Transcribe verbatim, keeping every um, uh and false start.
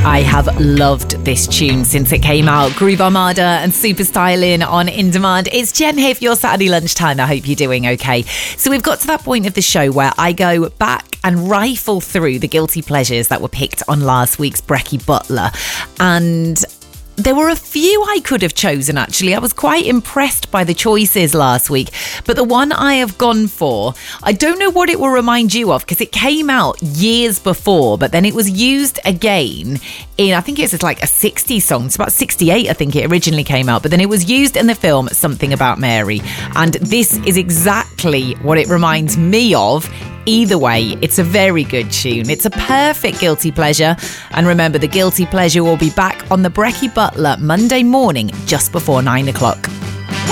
I have loved this tune since it came out. Groove Armada and Super Styling on In Demand. It's Jen here for your Saturday lunchtime. I hope you're doing okay. So we've got to that point of the show where I go back and rifle through the guilty pleasures that were picked on last week's Brecky Butler. And there were a few I could have chosen, actually. I was quite impressed by the choices last week. But the one I have gone for, I don't know what it will remind you of, because it came out years before, but then it was used again in, I think it's like a sixties song. It's about sixty-eight, I think it originally came out. But then it was used in the film Something About Mary. And this is exactly what it reminds me of. Either way, it's a very good tune. It's a perfect guilty pleasure. And remember, the guilty pleasure will be back on the Brecky Butler Monday morning, just before nine o'clock.